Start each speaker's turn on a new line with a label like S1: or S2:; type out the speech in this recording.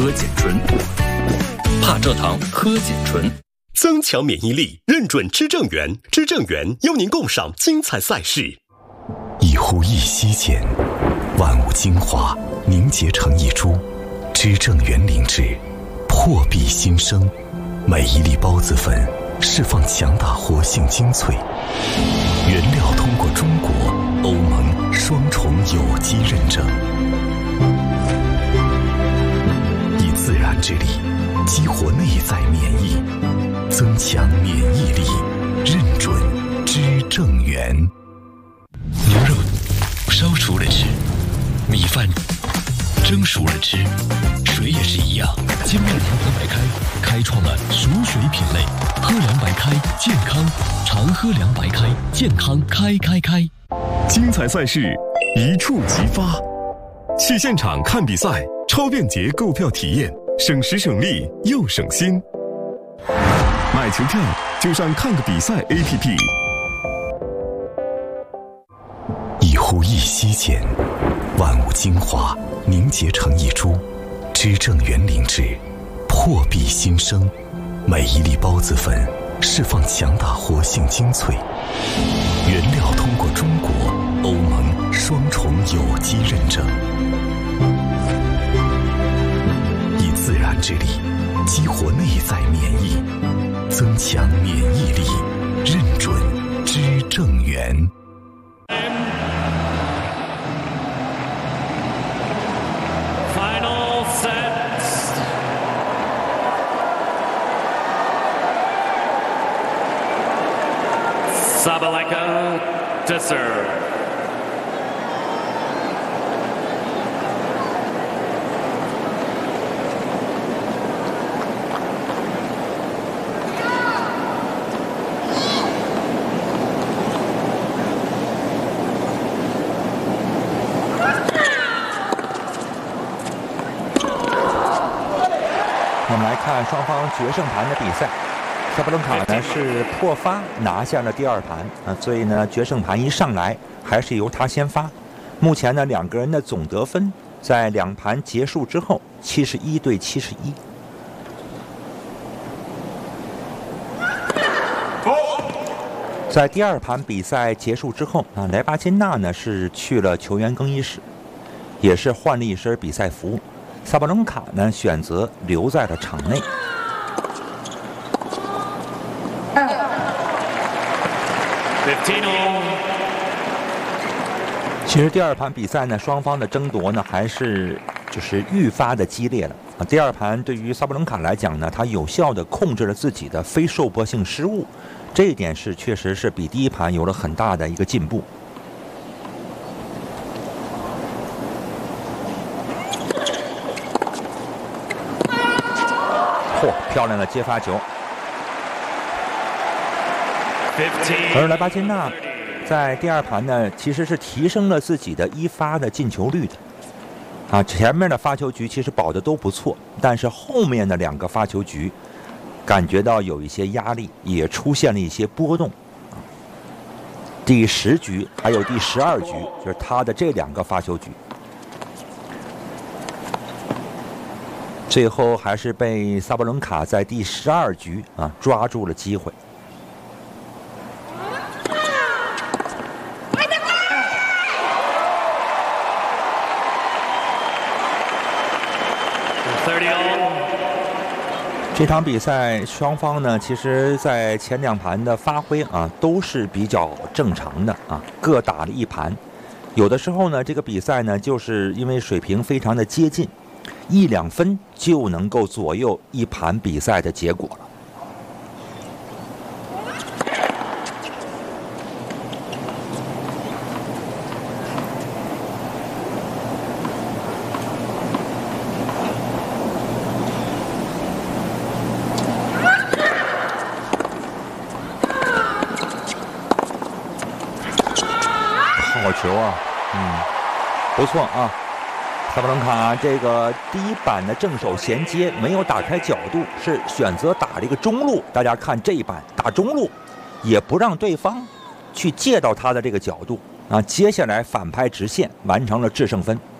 S1: 喝碱醇，怕蔗糖喝碱醇，增强免疫力，认准知正源。知正源邀您共赏精彩赛事。
S2: 一呼一吸间，万物精华凝结成一株，知正源灵脂，破壁新生。每一粒孢子粉释放强大活性精粹，原料通过中国、欧盟双重有机认证，以自然之力激活内在免疫，增强免疫力，认准知正源。
S3: 牛肉烧熟了吃，米饭蒸熟了吃，水也是一样。金麦长河白开开创了熟水品类，喝凉白开健康，常喝凉白开健康开。
S4: 精彩赛事一触即发，去现场看比赛，超便捷购票体验，省时省力又省心。买球票就上看个比赛 APP。
S2: 一呼一吸间，万物精华凝结成一株，知正源灵脂，破壁新生。每一粒孢子粉释放强大活性精粹，原料通过中国、欧盟双重有机认证，以自然之力激活内在免疫，增强免疫力，认准知正源。
S5: Final sets. Sabalenka to serve.
S6: 我们来看双方决胜盘的比赛，萨巴伦卡呢是破发拿下了第二盘所以呢决胜盘一上来还是由他先发。目前呢两个人的总得分在两盘结束之后71对71。在第二盘比赛结束之后莱巴金娜呢是去了球员更衣室，也是换了一身比赛服。萨巴伦卡呢选择留在了场内。其实第二盘比赛呢，双方的争夺呢还是愈发的激烈了第二盘对于萨巴伦卡来讲呢，他有效的控制了自己的非受迫性失误，这一点是确实是比第一盘有了很大的一个进步。漂亮的接发球，而莱巴金娜在第二盘呢，其实是提升了自己的一发的进球率的前面的发球局其实保的都不错，但是后面的两个发球局感觉到有一些压力，也出现了一些波动第10局还有第12局就是他的这两个发球局，最后还是被萨巴伦卡在第12局抓住了机会。这场比赛双方呢，其实在前两盘的发挥都是比较正常的各打了一盘。有的时候呢，这个比赛呢，就是因为水平非常的接近，1-2分就能够左右一盘比赛的结果了。好球不错萨巴伦卡这个第一板的正手衔接没有打开角度，是选择打了一个中路。大家看这一板打中路，也不让对方去借到他的这个角度接下来反拍直线，完成了制胜分。